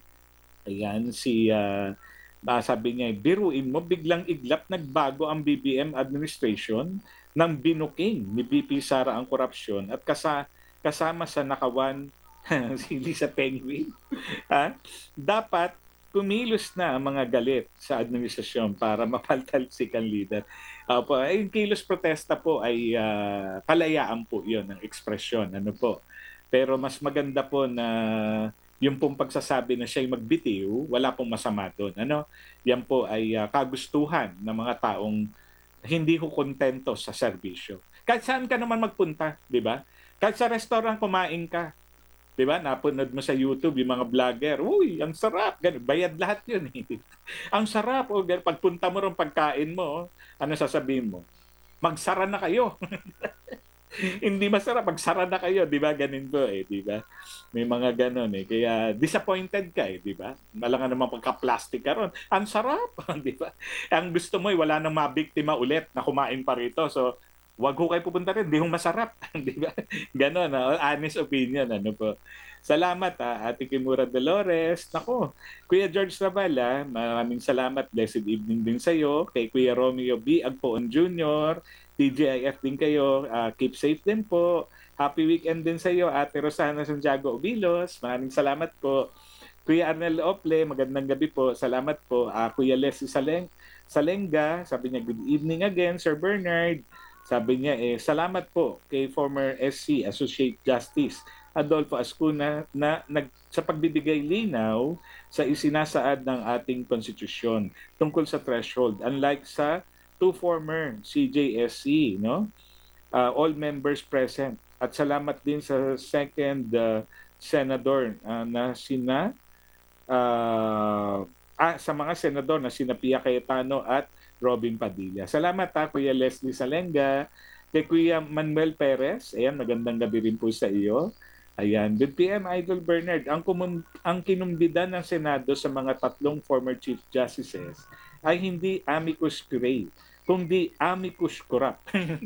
Ayan, si uh, uh, sabi niya, biruin mo, biglang iglap nagbago ang B B M administration nang binuking ni V P Sara ang korupsyon at kasa, kasama sa nakawan si Lisa Penguin. Ha? Dapat kumilos na ang mga galit sa administrasyon para mapaltalsikan leader. Uh, po, ay, yung kilos protesta po ay uh, palayaan po yun ng ekspresyon. Ano po? Pero mas maganda po na yung pong pagsasabi na siya'y magbitiw, wala pong masama doon. Ano? Yan po ay uh, kagustuhan ng mga taong hindi ko kontento sa serbisyo. Kahit saan ka naman magpunta, di ba? Kahit sa restaurant kumain ka, di ba? Napanood mo sa YouTube yung mga vlogger, uy, ang sarap, ganun. Bayad lahat yun. Eh. Ang sarap, o, ganun. Pagpunta mo rin pagkain mo, ano sasabihin mo? Magsara na kayo. Hindi masarap, magsara na kayo, di ba? Ganun po eh, di ba? May mga ganun eh. Kaya disappointed ka eh, di ba? Malangan naman pagka-plastic ka ron. Ang sarap, di ba? Ang gusto mo eh, wala nang mabiktima ulit na kumain pa rito. So, wag ho kayo pupunta rin, di ho masarap. Di ba? Ganon, no? Honest opinion, ano po. Salamat ha, Ate Kimura Dolores. Nako, Kuya George Zavala, maraming salamat. Blessed evening din sa iyo. Kay Kuya Romeo B. Agpoon Junior, T J I F din kayo. Uh, keep safe din po. Happy weekend din sa iyo, Ate Rosana Santiago Obilos. Maraming salamat po. Kuya Arnel Ople, magandang gabi po. Salamat po. Uh, Kuya Leslie Saleng, Salenga, sabi niya, good evening again, Sir Bernard. Sabi niya, eh, salamat po kay former S C Associate Justice Adolfo Ascuna na nag, sa pagbibigay linaw sa isinasaad ng ating konstitusyon tungkol sa threshold. Unlike sa two former C J S C, no? Uh, all members present. At salamat din sa second uh, senador uh, na sina uh, ah, sa mga senador na sina Pia Cayetano at Robin Padilla. Salamat ha, Kuya Leslie Salenga. Kay Kuya Manuel Perez, ayan, magandang gabi rin po sa iyo. Ayan, good P M Idol Bernard, ang, kumun- ang kinumbidan ng Senado sa mga tatlong former Chief Justices ay hindi amicus curiae, kundi amicus corrupt.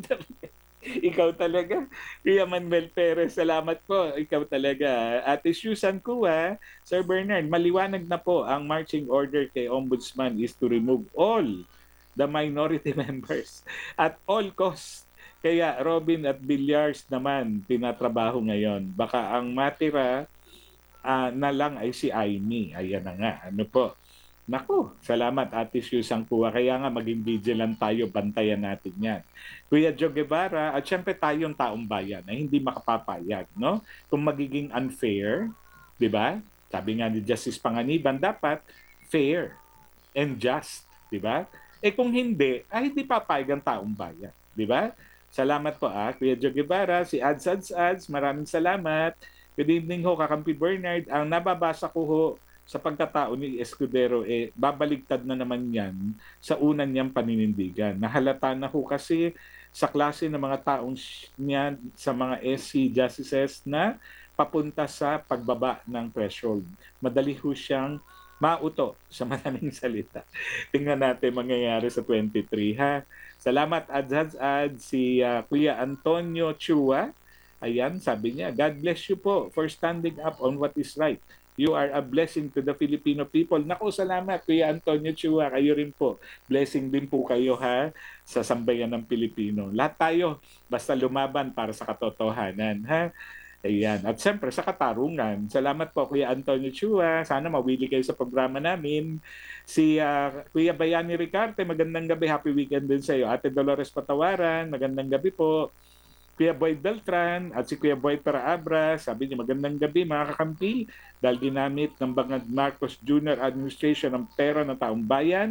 Ikaw talaga, Kuya Manuel Perez, salamat po. Ikaw talaga. Ate Susan Kua, Sir Bernard, maliwanag na po ang marching order kay Ombudsman is to remove all the minority members at all costs. Kaya Robin at Villar naman tinatrabaho ngayon. Baka ang matira uh, na lang ay si Aimee. Ayan na nga. Ano po? Naku, salamat Ate Susan Kua. Kaya nga maging vigilant tayo, bantayan natin yan. Kuya Joe Guevara, at syempre tayong taong bayan na hindi makapapayag, no? Kung magiging unfair, di ba? Sabi nga ni Justice Panganiban, dapat fair and just, di ba? Eh kung hindi, ay hindi papayag ang taong bayan, di ba? Salamat po ah, Kuya Joe Guevara, si Ads Ads Ads, maraming salamat. Good evening ho, Kakampi Bernard. Ang nababasa ko ho sa pagkatao ni Escudero, eh, babaligtad na naman yan sa unan niyang paninindigan. Nahalata na ho kasi sa klase ng mga taong niya sa mga S C justices na papunta sa pagbaba ng threshold. Madali ho siyang mauto sa maraming salita. Tingnan natin mangyayari sa twenty-three ha. Salamat ads ads ads si uh, Kuya Antonio Chua. Ayan, sabi niya, God bless you po for standing up on what is right. You are a blessing to the Filipino people. Naku, salamat Kuya Antonio Chua. Kayo rin po. Blessing din po kayo ha sa sambayan ng Pilipino. Lahat tayo basta lumaban para sa katotohanan ha. Ayan. At siyempre sa katarungan. Salamat po Kuya Antonio Chua. Sana mawili kayo sa programa namin. Si uh, Kuya Bayani Ricarte, magandang gabi. Happy weekend din sa iyo. Ate Dolores Patawaran, magandang gabi po. Kuya Boyd Beltran at si Kuya Boyd Paraabra, sabi niya magandang gabi mga kakampi dahil ginamit ng Bangag Marcos Junior Administration ang pera ng taong bayan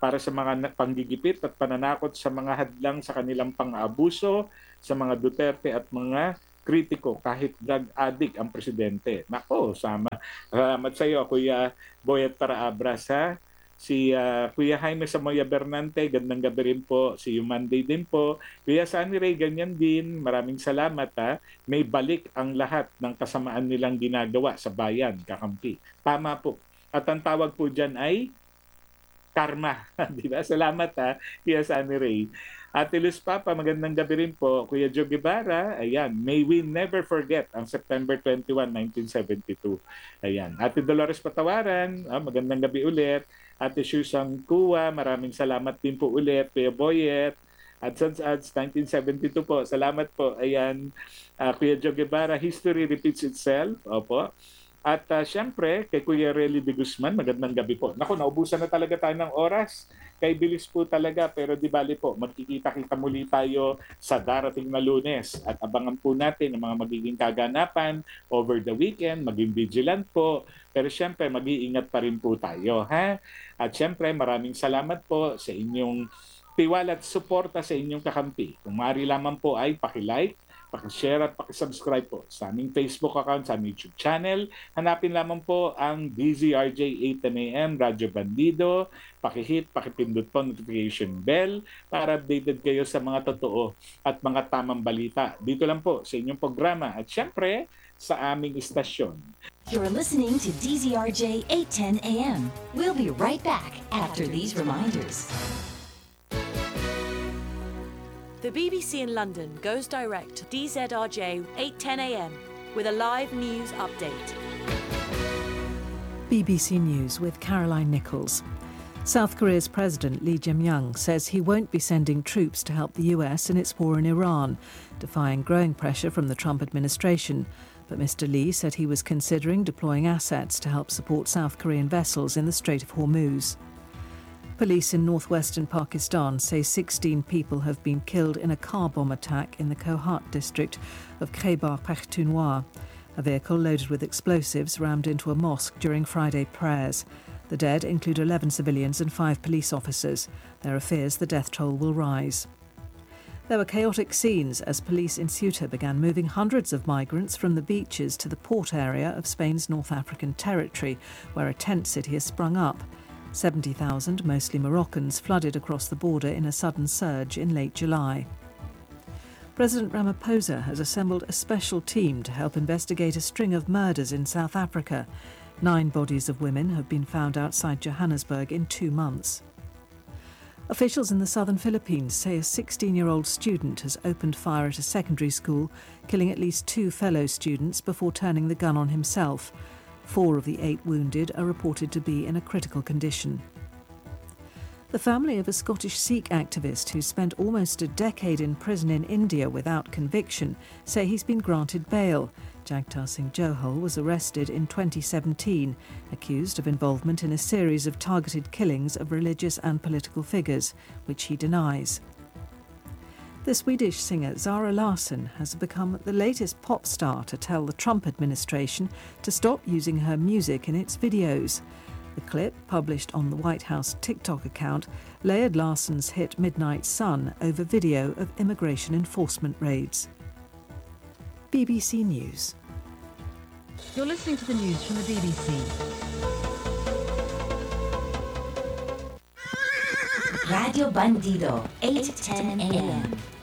para sa mga na- panggigipit at pananakot sa mga hadlang sa kanilang pang-aabuso sa mga Duterte at mga kritiko kahit drug addict ang presidente. Nako, sama. Salamat sa iyo, Kuya Boyet para Abras, ha? Si ah, Kuya Jaime Samoya Bernante, gandang gabi rin po. Si Monday din po. Kuya Sunny Ray, ganyan din. Maraming salamat, ha. May balik ang lahat ng kasamaan nilang ginagawa sa bayan, kakampi. Tama po. At ang tawag po dyan ay karma. Di ba? Salamat, ha, Kuya Sunny Ray. Ate Luz Papa, magandang gabi rin po. Kuya Joe Guevara, ayan, may we never forget ang September twenty-first, nineteen seventy-two. Ayan. Ate Dolores Patawaran, ah, magandang gabi ulit. Ate Susan Kua, maraming salamat din po ulit. Kuya Boyet, Ads Ads nineteen seventy-two po. Salamat po. Ayan, ah, Kuya Joe Guevara, history repeats itself. Opo. At uh, syempre, kay Kuya Relly de Guzman, magandang gabi po. Naku, naubusan na talaga tayo ng oras. Kay bilis po talaga, pero di bali po, magkikita-kita muli tayo sa darating na Lunes. At abangan po natin ang mga magiging kaganapan over the weekend, maging vigilant po. Pero syempre, mag-iingat pa rin po tayo, ha? At syempre, maraming salamat po sa inyong tiwala at suporta sa inyong kakampi. Kung maaari lamang po ay pakilike, pakishare at pakisubscribe po sa aming Facebook account, sa aming YouTube channel. Hanapin lamang po ang D Z R J eight ten A M Radyo Bandido. Pakihit, pakipindot po notification bell para updated kayo sa mga totoo at mga tamang balita. Dito lang po sa inyong programa at syempre sa aming istasyon. You're listening to D Z R J eight ten A M. We'll be right back after these reminders. The B B C in London goes direct to D Z R J eight ten A M with a live news update. B B C News with Caroline Nichols. South Korea's President Lee Jae-myung says he won't be sending troops to help the U S in its war in Iran, defying growing pressure from the Trump administration. But Mister Lee said he was considering deploying assets to help support South Korean vessels in the Strait of Hormuz. Police in northwestern Pakistan say sixteen people have been killed in a car bomb attack in the Kohat district of Khyber Pakhtunkhwa. A vehicle loaded with explosives rammed into a mosque during Friday prayers. The dead include eleven civilians and five police officers. There are fears the death toll will rise. There were chaotic scenes as police in Ceuta began moving hundreds of migrants from the beaches to the port area of Spain's North African territory, where a tent city has sprung up. seventy thousand, mostly Moroccans, flooded across the border in a sudden surge in late July. President Ramaphosa has assembled a special team to help investigate a string of murders in South Africa. Nine bodies of women have been found outside Johannesburg in two months. Officials in the southern Philippines say a sixteen-year-old student has opened fire at a secondary school, killing at least two fellow students before turning the gun on himself. Four of the eight wounded are reported to be in a critical condition. The family of a Scottish Sikh activist who spent almost a decade in prison in India without conviction say he's been granted bail. Jagtar Singh Johal was arrested in twenty seventeen, accused of involvement in a series of targeted killings of religious and political figures, which he denies. The Swedish singer Zara Larsson has become the latest pop star to tell the Trump administration to stop using her music in its videos. The clip, published on the White House TikTok account, layered Larsson's hit Midnight Sun over video of immigration enforcement raids. B B C News. You're listening to the news from the B B C. Radio Bandido, eight ten A M.